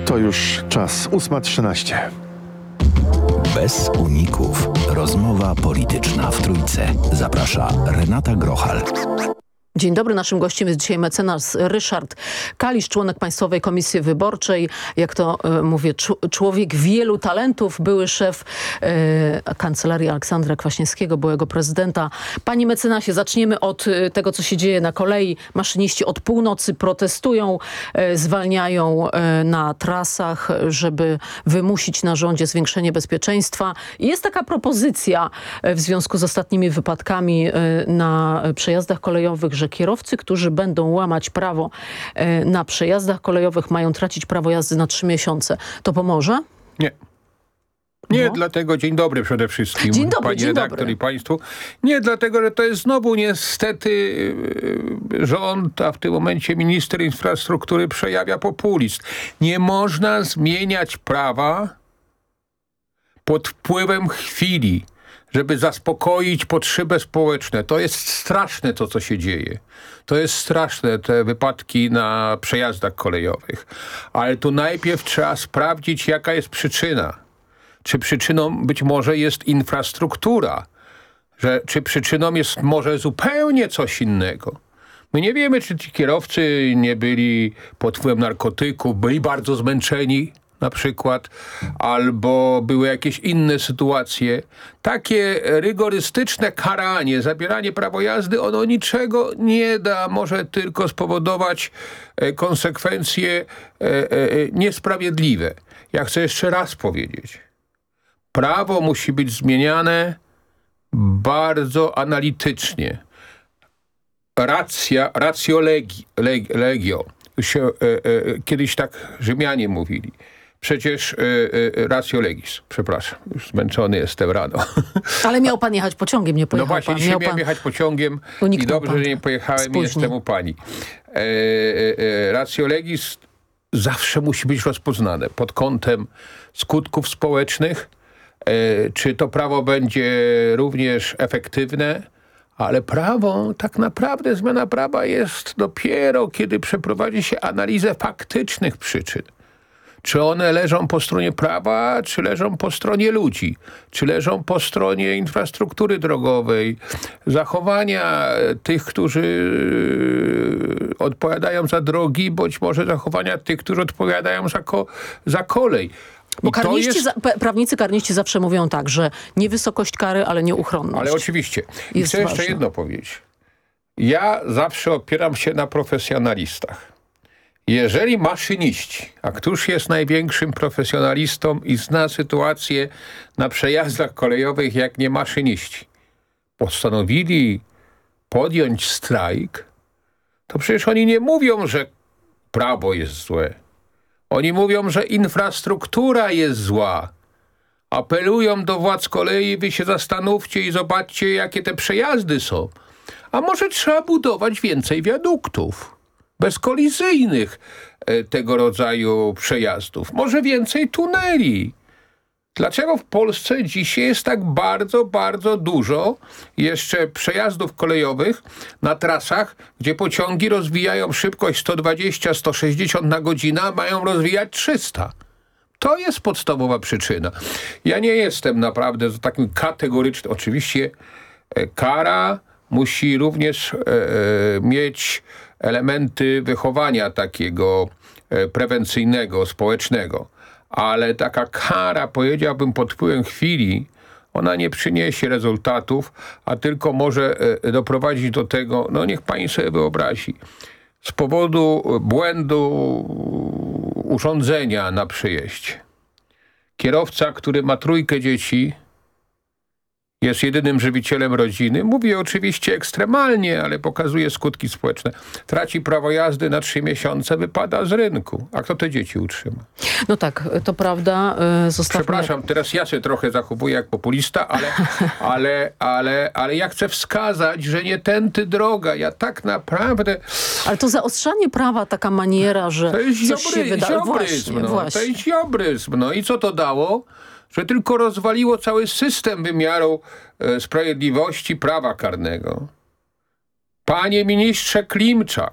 To już czas 8:13. Bez uników. Rozmowa polityczna w Trójce. Zaprasza Renata Grochal. Dzień dobry, naszym gościem jest dzisiaj mecenas Ryszard Kalisz, członek Państwowej Komisji Wyborczej. Jak to mówię, człowiek wielu talentów, były szef Kancelarii Aleksandra Kwaśniewskiego, byłego prezydenta. Panie mecenasie, zaczniemy od tego, co się dzieje na kolei. Maszyniści od północy protestują, zwalniają na trasach, żeby wymusić na rządzie zwiększenie bezpieczeństwa. I jest taka propozycja w związku z ostatnimi wypadkami na przejazdach kolejowych, że kierowcy, którzy będą łamać prawo na przejazdach kolejowych, mają tracić prawo jazdy na 3 miesiące. To pomoże? Nie. Nie, dlatego dzień dobry przede wszystkim, dzień dobry, pani redaktor i państwu. Nie, dlatego, że to jest znowu niestety rząd, a w tym momencie minister infrastruktury przejawia populizm. Nie można zmieniać prawa pod wpływem chwili, żeby zaspokoić potrzeby społeczne. To jest straszne to, co się dzieje. To jest straszne, te wypadki na przejazdach kolejowych. Ale tu najpierw trzeba sprawdzić, jaka jest przyczyna. Czy przyczyną być może jest infrastruktura? Czy przyczyną jest może zupełnie coś innego? My nie wiemy, czy ci kierowcy nie byli pod wpływem narkotyków, byli bardzo zmęczeni na przykład, albo były jakieś inne sytuacje. Takie rygorystyczne karanie, zabieranie prawa jazdy, ono niczego nie da. Może tylko spowodować konsekwencje niesprawiedliwe. Ja chcę jeszcze raz powiedzieć. Prawo musi być zmieniane bardzo analitycznie. Ratio legio. Kiedyś tak Rzymianie mówili. Przecież ratio legis. Przepraszam, już zmęczony jestem rano. Ale miał pan jechać pociągiem, nie pojechał pan. No właśnie, pan. dzisiaj miałem jechać pociągiem i dobrze, że nie pojechałem i jestem u pani. Ratio legis zawsze musi być rozpoznane pod kątem skutków społecznych, czy to prawo będzie również efektywne, ale prawo, tak naprawdę zmiana prawa jest dopiero, kiedy przeprowadzi się analizę faktycznych przyczyn. Czy one leżą po stronie prawa, czy leżą po stronie ludzi, czy leżą po stronie infrastruktury drogowej, zachowania tych, którzy odpowiadają za drogi, bądź może zachowania tych, którzy odpowiadają za kolej. Bo prawnicy karniści zawsze mówią tak, że nie wysokość kary, ale nieuchronność. Ale oczywiście. I chcę jeszcze jedno powiedzieć. Ja zawsze opieram się na profesjonalistach. Jeżeli maszyniści, a któż jest największym profesjonalistą i zna sytuację na przejazdach kolejowych jak nie maszyniści, postanowili podjąć strajk, to przecież oni nie mówią, że prawo jest złe. Oni mówią, że infrastruktura jest zła. Apelują do władz kolei, wy się zastanówcie i zobaczcie, jakie te przejazdy są. A może trzeba budować więcej wiaduktów bezkolizyjnych tego rodzaju przejazdów. Może więcej tuneli. Dlaczego w Polsce dzisiaj jest tak bardzo, bardzo dużo jeszcze przejazdów kolejowych na trasach, gdzie pociągi rozwijają szybkość 120, 160 na godzinę, a mają rozwijać 300? To jest podstawowa przyczyna. Ja nie jestem naprawdę takim kategorycznym. Oczywiście kara musi również mieć elementy wychowania takiego prewencyjnego, społecznego. Ale taka kara, powiedziałbym, pod wpływem chwili, ona nie przyniesie rezultatów, a tylko może doprowadzić do tego, no niech pani sobie wyobrazi, z powodu błędu urządzenia na przejeździe. Kierowca, który ma 3 dzieci, jest jedynym żywicielem rodziny. Mówię oczywiście ekstremalnie, ale pokazuje skutki społeczne. Traci prawo jazdy na 3 miesiące, wypada z rynku. A kto te dzieci utrzyma? No tak, to prawda. Przepraszam, teraz ja się trochę zachowuję jak populista, ale ja chcę wskazać, że nie tędy droga. Ja tak naprawdę... Ale to zaostrzanie prawa, taka maniera, że to jest coś się wydarzy. Ziobryzm, to jest ziobryzm. No i co to dało? Że tylko rozwaliło cały system wymiaru sprawiedliwości prawa karnego. Panie ministrze Klimczak,